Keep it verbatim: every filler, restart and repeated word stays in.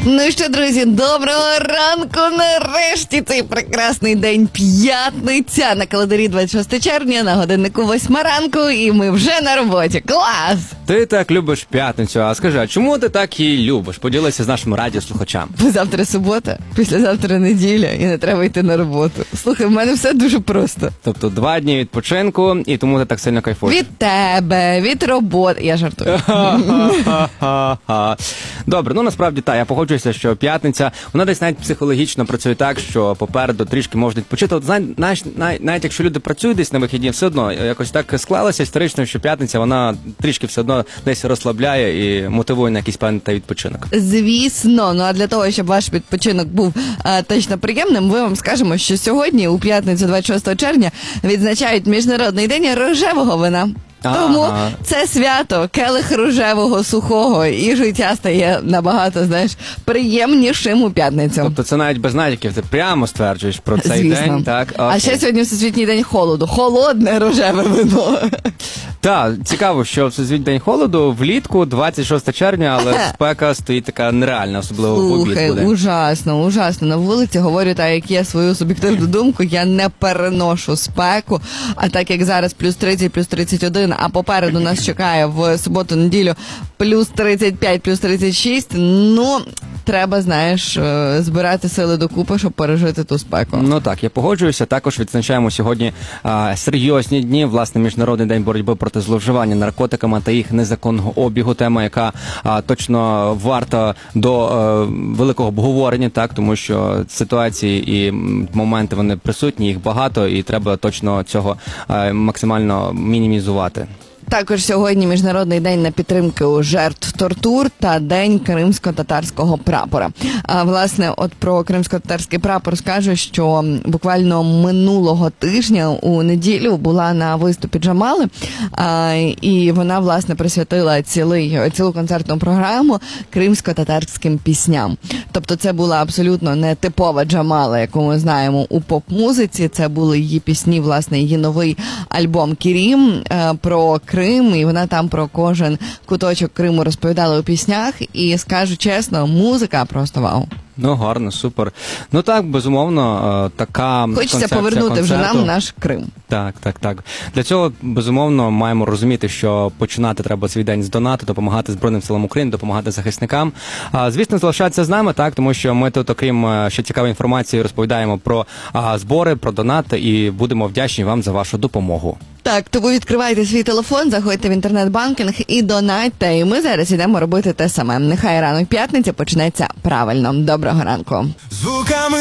Ну що, друзі, доброго ранку! Нарешті цей прекрасний день, п'ятниця. На календарі двадцять шостого червня, на годиннику восьма ранку, і ми вже на роботі. Клас! Ти так любиш п'ятницю, а скажи, а чому ти так її любиш? Поділися з нашими радіослухачами. Бо завтра субота, післязавтра неділя, і не треба йти на роботу. Слухай, в мене все дуже просто. Тобто два дні відпочинку, і тому ти так сильно кайфуєш. Від тебе, від роботи. Я жартую. Добре, ну насправді так, я погоджуюся, що п'ятниця, вона десь навіть психологічно працює так, що попереду трішки можна відпочити. От знаєш, навіть, навіть якщо люди працюють десь на вихідні, все одно якось так склалося історично, що п'ятниця, вона трішки все одно десь розслабляє і мотивує на якийсь певний відпочинок. Звісно, ну а для того, щоб ваш відпочинок був а, точно приємним, ми вам скажемо, що сьогодні, у п'ятницю двадцять шостого червня, відзначають Міжнародний день рожевого вина. Тому ага. Це свято, келих рожевого, сухого, і життя стає набагато, знаєш, приємнішим у п'ятницю. Тобто це навіть без натяків, ти прямо стверджуєш про цей Звісно. день, так? Окей. А ще сьогодні Всесвітній день холоду. Холодне рожеве вино. Так, цікаво, що Всесвітній день холоду влітку, двадцять шостого червня, але спека стоїть така нереальна, особливо в обід буде. Слухай, ужасно, ужасно. На вулиці говорю так, як я свою суб'єктивну думку, я не переношу спеку, а так як зараз плюс тридцять, плюс тридцять один, а попереду нас чекає в суботу-неділю плюс тридцять п'ять, плюс тридцять шість, ну, треба, знаєш, збирати сили докупи, щоб пережити ту спеку. Ну так, я погоджуюся. Також відзначаємо сьогодні а, серйозні дні, власне, Міжнародний день боротьби проти зловживання наркотиками та їх незаконного обігу. Тема, яка а, точно варта до а, великого обговорення, так, тому що ситуації і моменти, вони присутні, їх багато, і треба точно цього а, максимально мінімізувати. Також сьогодні Міжнародний день на підтримку жертв тортур та День кримсько-татарського прапора. А, власне, от про кримсько-татарський прапор скажу, що буквально минулого тижня у неділю була на виступі Джамали, а, і вона, власне, присвятила цілий, цілу концертну програму кримсько-татарським пісням. Тобто це була абсолютно не типова Джамала, яку ми знаємо у поп-музиці. Це були її пісні, власне, її новий альбом «Керім» про Крим, і вона там про кожен куточок Криму розповідала у піснях, і, скажу чесно, музика просто вау. Ну, гарно, супер. Ну так, безумовно, така Хочеться повернути концерту. вже нам наш Крим. Так, так, так. Для цього, безумовно, маємо розуміти, що починати треба свій день з донату, допомагати Збройним силам України, допомагати захисникам. А, звісно, залишатися з нами, так, тому що ми тут, окрім ще цікавої інформації, розповідаємо про а, збори, про донати, і будемо вдячні вам за вашу допомогу. Так, тому відкривайте свій телефон, заходьте в інтернет-банкінг і донатьте. І ми зараз ідемо робити те саме. Нехай ранок п'ятниці почнеться правильно. Доброго ранку. Звуками